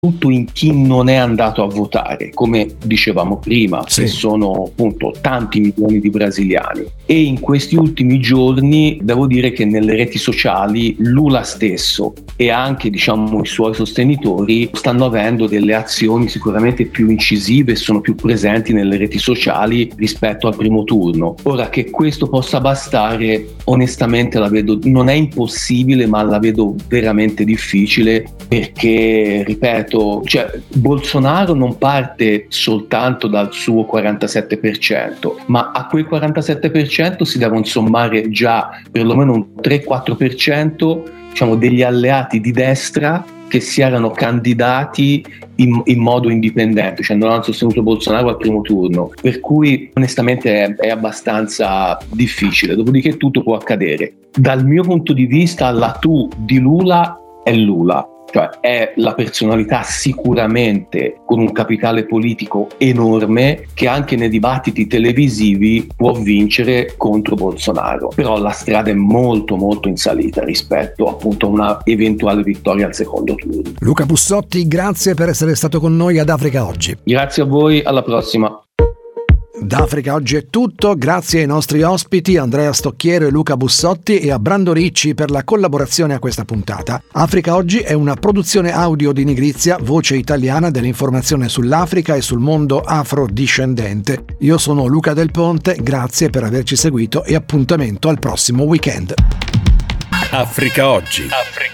in chi non è andato a votare, come dicevamo prima, Sì. che sono appunto tanti milioni di brasiliani. E in questi ultimi giorni devo dire che nelle reti sociali Lula stesso e anche diciamo i suoi sostenitori stanno avendo delle azioni sicuramente più incisive e sono più presenti nelle reti sociali rispetto al primo turno. Ora, che questo possa bastare, onestamente la vedo, non è impossibile, ma la vedo veramente difficile, perché ripeto, cioè, Bolsonaro non parte soltanto dal suo 47%, ma a quel 47% si devono sommare già perlomeno un 3-4%, diciamo, degli alleati di destra che si erano candidati in modo indipendente, cioè non hanno sostenuto Bolsonaro al primo turno, per cui onestamente è abbastanza difficile. Dopodiché tutto può accadere. Dal mio punto di vista, la tu di Lula è Lula, cioè è la personalità sicuramente con un capitale politico enorme che anche nei dibattiti televisivi può vincere contro Bolsonaro, però la strada è molto molto in salita rispetto appunto a una eventuale vittoria al secondo turno. Luca Bussotti, grazie per essere stato con noi ad Africa Oggi. Grazie a voi, alla prossima. Da Africa Oggi è tutto, grazie ai nostri ospiti Andrea Stocchiero e Luca Bussotti e a Brando Ricci per la collaborazione a questa puntata. Africa Oggi è una produzione audio di Nigrizia, voce italiana dell'informazione sull'Africa e sul mondo afrodiscendente. Io sono Luca Del Ponte, grazie per averci seguito e appuntamento al prossimo weekend. Africa Oggi.